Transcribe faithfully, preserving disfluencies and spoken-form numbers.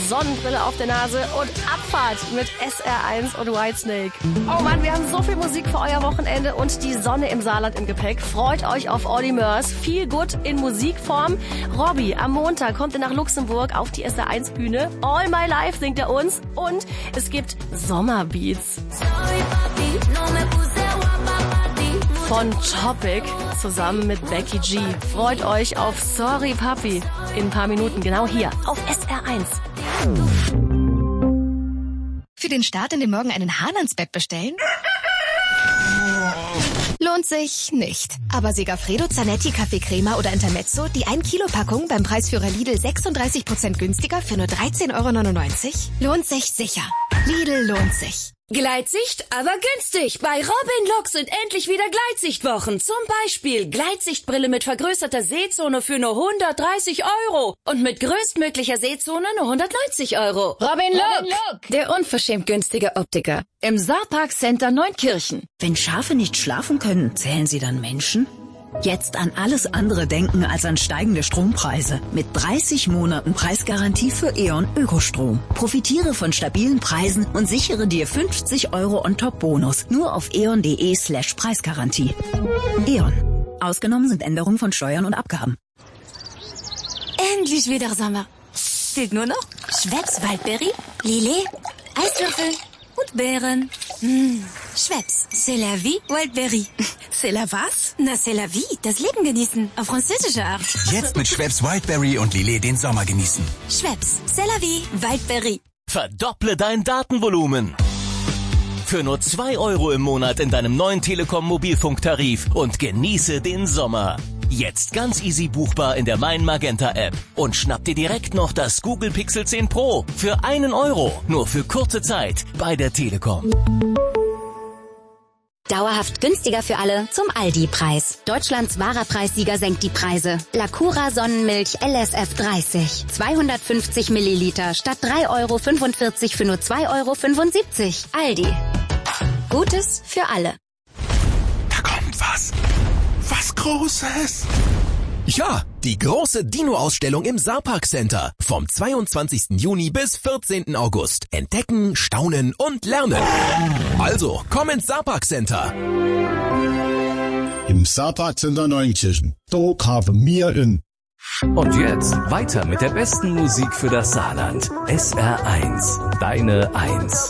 Sonnenbrille auf der Nase und Abfahrt mit S R eins und Whitesnake. Oh Mann, wir haben so viel Musik für euer Wochenende und die Sonne im Saarland im Gepäck. Freut euch auf Olli Mörs. Viel gut in Musikform. Robby, am Montag kommt er nach Luxemburg auf die S R eins Bühne. All My Life singt er uns und es gibt Sommerbeats. Von Topic zusammen mit Becky G. Freut euch auf Sorry Papi in ein paar Minuten, genau hier auf S R eins. Für den Start in den Morgen einen Hahn ans Bett bestellen? Lohnt sich nicht. Aber Segafredo, Zanetti, Kaffee Crema oder Intermezzo, die ein Kilo Packung beim Preisführer Lidl sechsunddreißig Prozent günstiger für nur dreizehn Euro neunundneunzig? Lohnt sich sicher. Lidl lohnt sich. Gleitsicht, aber günstig. Bei Robin Look sind endlich wieder Gleitsichtwochen. Zum Beispiel Gleitsichtbrille mit vergrößerter Sehzone für nur hundertdreißig Euro. Und mit größtmöglicher Sehzone nur hundertneunzig Euro. Robin Look, Robin Look, der unverschämt günstige Optiker. Im Saarpark Center Neunkirchen. Wenn Schafe nicht schlafen können, zählen sie dann Menschen? Jetzt an alles andere denken als an steigende Strompreise. Mit dreißig Monaten Preisgarantie für E.ON Ökostrom. Profitiere von stabilen Preisen und sichere dir fünfzig Euro On-Top-Bonus. Nur auf eon.de slash Preisgarantie. E.ON. Ausgenommen sind Änderungen von Steuern und Abgaben. Endlich wieder Sommer. Fehlt nur noch Schweppes Waldberry, Lillet, Eiswürfel und Beeren. Mmh. Schweppes, c'est la vie, Wildberry. C'est la was? Na, c'est la vie, das Leben genießen, auf französische Art. Jetzt mit Schweppes Wildberry und Lillet den Sommer genießen. Schweppes, c'est la vie, Wildberry. Verdopple dein Datenvolumen. Für nur zwei Euro im Monat in deinem neuen Telekom-Mobilfunktarif und genieße den Sommer. Jetzt ganz easy buchbar in der Mein Magenta App. Und schnapp dir direkt noch das Google Pixel zehn Pro für einen Euro. Nur für kurze Zeit bei der Telekom. Dauerhaft günstiger für alle zum Aldi-Preis. Deutschlands wahrer Preissieger senkt die Preise. Lacura Sonnenmilch L S F dreißig. zweihundertfünfzig Milliliter statt drei Euro fünfundvierzig für nur zwei Euro fünfundsiebzig. Aldi. Gutes für alle. Da kommt was. Was Großes. Ja, die große Dino-Ausstellung im Saarpark Center. Vom zweiundzwanzigsten Juni bis vierzehnten August. Entdecken, staunen und lernen. Also, komm ins Saarpark Center. Im Saarpark Center Neunkirchen. Da haben wir in. Und jetzt weiter mit der besten Musik für das Saarland. S R eins. Deine eins.